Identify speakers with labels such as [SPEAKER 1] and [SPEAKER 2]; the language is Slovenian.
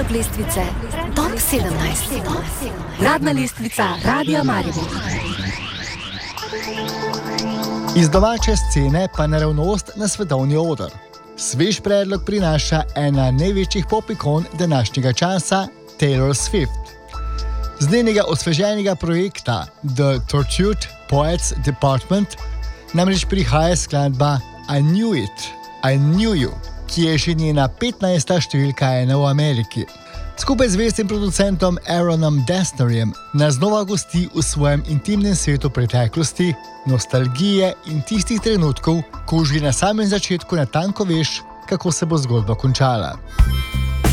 [SPEAKER 1] predlog lestvice Top 17. Uradna lestvica Radia Maribor.
[SPEAKER 2] Iz domače scene pa naravnost na svetovni oder. Svež predlog prinaša ena največjih pop-ikon današnjega časa, Taylor Swift. Z njenega osveženega projekta The Tortured Poets Department namreč prihaja skladba I Knew It, I Knew You, ki je že njena 15. številka 1 v Ameriki. Skupaj z zvestim producentom Aaronom Dessnerjem nas znova gosti v svojem intimnem svetu preteklosti, nostalgije in tistih trenutkov, ko že na samem začetku natanko veš, kako se bo zgodba končala.